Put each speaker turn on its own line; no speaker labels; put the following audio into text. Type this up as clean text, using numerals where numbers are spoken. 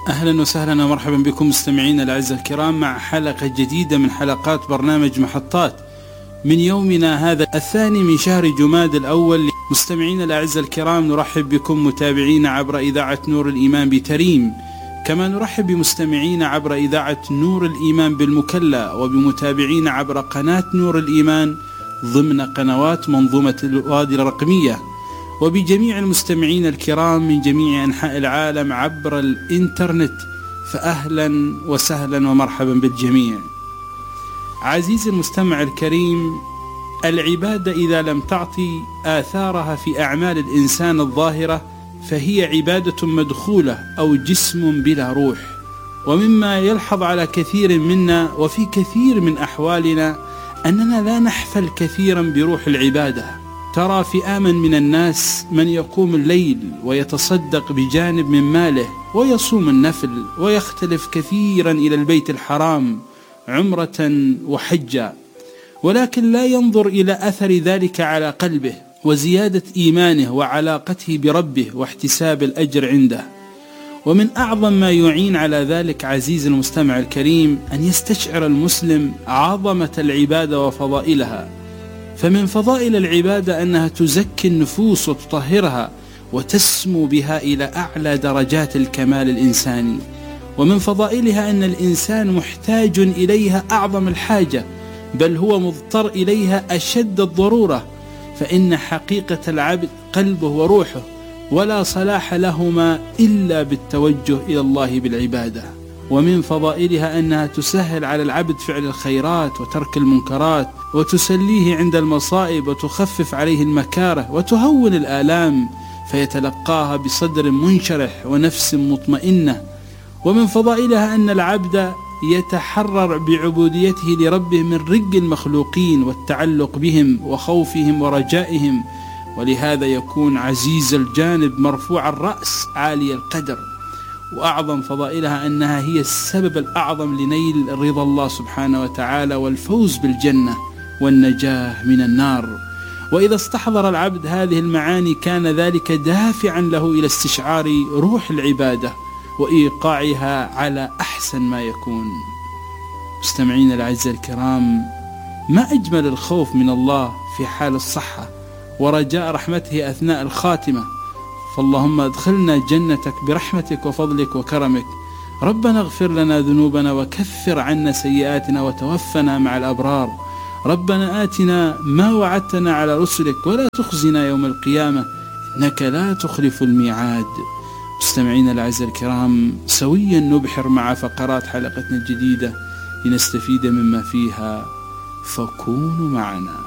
أهلا وسهلا ومرحبا بكم مستمعينا الأعزاء الكرام مع حلقة جديدة من حلقات برنامج محطات من يومنا هذا الثاني من شهر جماد الأول. مستمعينا الأعزاء الكرام، نرحب بكم متابعينا عبر إذاعة نور الإيمان بتريم، كما نرحب بمستمعينا عبر إذاعة نور الإيمان بالمكلا، وبمتابعينا عبر قناة نور الإيمان ضمن قنوات منظومة الوادي الرقمية، وبجميع المستمعين الكرام من جميع أنحاء العالم عبر الإنترنت، فأهلا وسهلا ومرحبا بالجميع. عزيزي المستمع الكريم، العبادة إذا لم تعطي آثارها في أعمال الإنسان الظاهرة فهي عبادة مدخولة أو جسم بلا روح. ومما يلحظ على كثير منا وفي كثير من أحوالنا أننا لا نحفل كثيرا بروح العبادة. ترى فئاما من الناس من يقوم الليل ويتصدق بجانب من ماله ويصوم النفل ويختلف كثيرا إلى البيت الحرام عمرة وحجا، ولكن لا ينظر إلى أثر ذلك على قلبه وزيادة إيمانه وعلاقته بربه واحتساب الأجر عنده. ومن أعظم ما يعين على ذلك عزيزي المستمع الكريم أن يستشعر المسلم عظمة العبادة وفضائلها. فمن فضائل العبادة أنها تزكي النفوس وتطهرها وتسمو بها إلى أعلى درجات الكمال الإنساني. ومن فضائلها أن الإنسان محتاج إليها أعظم الحاجة، بل هو مضطر إليها أشد الضرورة، فإن حقيقة العبد قلبه وروحه، ولا صلاح لهما إلا بالتوجه إلى الله بالعبادة. ومن فضائلها أنها تسهل على العبد فعل الخيرات وترك المنكرات، وتسليه عند المصائب وتخفف عليه المكاره وتهون الآلام، فيتلقاها بصدر منشرح ونفس مطمئنة. ومن فضائلها أن العبد يتحرر بعبوديته لربه من رق المخلوقين والتعلق بهم وخوفهم ورجائهم، ولهذا يكون عزيز الجانب مرفوع الرأس عالي القدر. وأعظم فضائلها أنها هي السبب الأعظم لنيل رضا الله سبحانه وتعالى والفوز بالجنة والنجاة من النار. وإذا استحضر العبد هذه المعاني كان ذلك دافعا له إلى استشعار روح العبادة وإيقاعها على أحسن ما يكون. مستمعين الأعزاء الكرام، ما أجمل الخوف من الله في حال الصحة ورجاء رحمته أثناء الخاتمة. فاللهم ادخلنا جنتك برحمتك وفضلك وكرمك. ربنا اغفر لنا ذنوبنا وكفر عنا سيئاتنا وتوفنا مع الأبرار. ربنا آتنا ما وعدتنا على رسلك ولا تخزنا يوم القيامة إنك لا تخلف الميعاد. مستمعين الأعزاء الكرام، سويا نبحر مع فقرات حلقتنا الجديدة لنستفيد مما فيها، فكونوا معنا.